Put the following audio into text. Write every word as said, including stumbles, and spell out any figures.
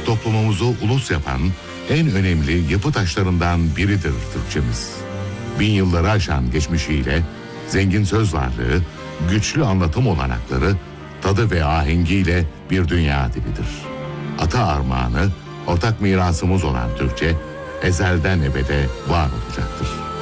toplumumuzu ulus yapan en önemli yapı taşlarından biridir Türkçemiz. Bin yılları aşan geçmişiyle, zengin söz varlığı, güçlü anlatım olanakları, tadı ve ahengiyle bir dünya dilidir. Ata armağanı, ortak mirasımız olan Türkçe, ezelden ebede var olacaktır.